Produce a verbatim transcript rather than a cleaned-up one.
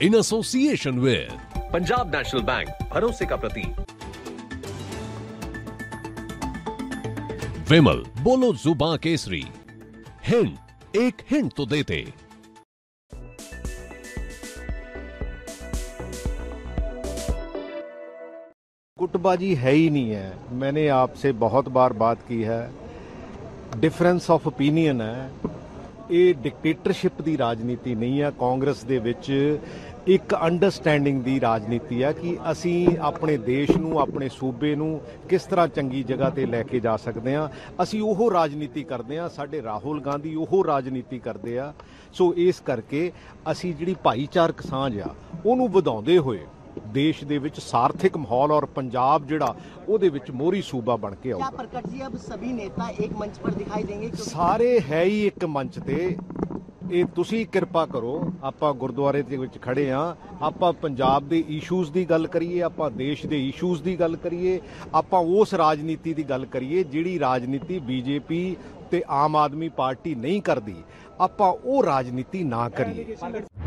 in association with Punjab national bank, भरोसे का प्रतीक। विमल, बोलो जुबां केसरी। हिंट, एक हिंट तो देते। गुटबाजी है ही नहीं है। मैंने आपसे बहुत बार बात की है, डिफरेंस ऑफ ओपीनियन है। ये डिक्टेटरशिप ਦੀ ਰਾਜਨੀਤੀ ਨਹੀਂ ਹੈ। ਕਾਂਗਰਸ ਦੇ ਵਿੱਚ ਇੱਕ ਅੰਡਰਸਟੈਂਡਿੰਗ ਦੀ ਰਾਜਨੀਤੀ ਹੈ ਕਿ ਅਸੀਂ ਆਪਣੇ ਦੇਸ਼ ਨੂੰ, ਆਪਣੇ ਸੂਬੇ ਨੂੰ ਕਿਸ ਤਰ੍ਹਾਂ ਚੰਗੀ ਜਗ੍ਹਾ ਤੇ ਲੈ ਕੇ ਜਾ ਸਕਦੇ ਹਾਂ। ਅਸੀਂ ਉਹ ਰਾਜਨੀਤੀ ਕਰਦੇ ਹਾਂ, ਸਾਡੇ ਰਾਹੁਲ ਗਾਂਧੀ ਉਹ ਰਾਜਨੀਤੀ ਕਰਦੇ ਆ। ਸੋ ਇਸ ਕਰਕੇ ਅਸੀਂ ਜਿਹੜੀ ਭਾਈਚਾਰਕ ਸਾਂਝ ਆ ਉਹਨੂੰ ਵਧਾਉਂਦੇ ਹੋਏ देश ਦੇ ਵਿੱਚ ਸਾਰਥਿਕ ਮਾਹੌਲ और पंजाब ਜਿਹੜਾ ਉਹਦੇ ਵਿੱਚ ਮੋਹਰੀ ਸੂਬਾ ਬਣ ਕੇ ਆਊਗਾ। प्रकट जी, अब सभी नेता एक मंच पर दिखाई देंगे? ਸਾਰੇ ਹੈ ਹੀ ਇੱਕ ਮੰਚ ਤੇ। ਇਹ ਤੁਸੀਂ ਕਿਰਪਾ ਕਰੋ, ਆਪਾਂ ਗੁਰਦੁਆਰੇ ਦੇ ਵਿੱਚ ਖੜੇ ਆ, ਆਪਾਂ ਪੰਜਾਬ ਦੇ ਇਸ਼ੂਜ਼ ਦੀ ਗੱਲ ਕਰੀਏ, ਆਪਾਂ ਦੇਸ਼ ਦੇ ਇਸ਼ੂਜ਼ ਦੀ ਗੱਲ ਕਰੀਏ, ਆਪਾਂ ਉਸ ਰਾਜਨੀਤੀ ਦੀ ਗੱਲ ਕਰੀਏ ਜਿਹੜੀ ਰਾਜਨੀਤੀ ਬੀਜੇਪੀ ਤੇ ਆਮ ਆਦਮੀ ਪਾਰਟੀ ਨਹੀਂ ਕਰਦੀ। ਆਪਾਂ ਉਹ ਰਾਜਨੀਤੀ ਨਾ ਕਰੀਏ।